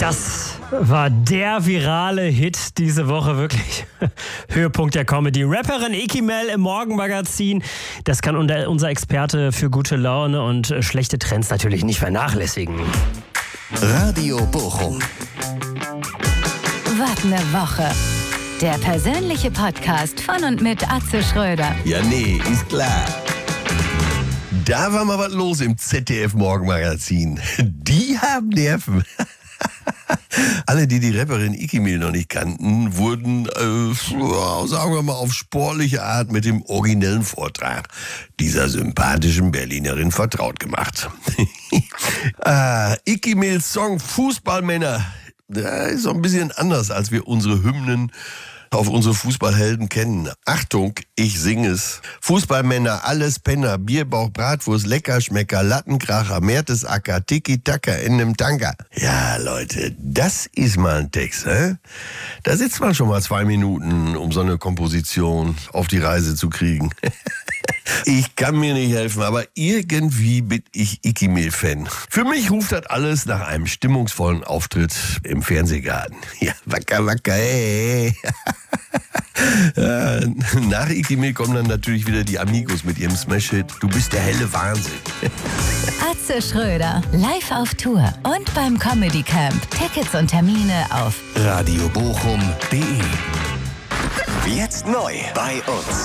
Das war der virale Hit diese Woche, wirklich Höhepunkt der Comedy. Rapperin Ikimel im Morgenmagazin, das kann unser Experte für gute Laune und schlechte Trends natürlich nicht vernachlässigen. Radio Bochum. Was ne Woche. Der persönliche Podcast von und mit Atze Schröder. Ja, nee, ist klar. Da war mal was los im ZDF-Morgenmagazin. Die haben Nerven. Alle, die Rapperin Ikimel noch nicht kannten, wurden, sagen wir mal, auf sportliche Art mit dem originellen Vortrag dieser sympathischen Berlinerin vertraut gemacht. Ikimels Song Fußballmänner, der ist so ein bisschen anders, als wir unsere Hymnen auf unsere Fußballhelden kennen. Achtung, ich singe es. Fußballmänner, alles Penner, Bierbauch, Bratwurst, Leckerschmecker, Lattenkracher, Mertesacker, Tiki-Taka in nem Tanker. Ja, Leute, das ist mal ein Text, hä? Da sitzt man schon mal 2 Minuten, um so eine Komposition auf die Reise zu kriegen. Ich kann mir nicht helfen, aber irgendwie bin ich Ikimel-Fan. Für mich ruft das alles nach einem stimmungsvollen Auftritt im Fernsehgarten. Ja, wacker, wacker, ey. Nach Ikimel kommen dann natürlich wieder die Amigos mit ihrem Smash-Hit Du bist der helle Wahnsinn. Atze Schröder, live auf Tour und beim Comedy Camp. Tickets und Termine auf radiobochum.de. Jetzt neu bei uns.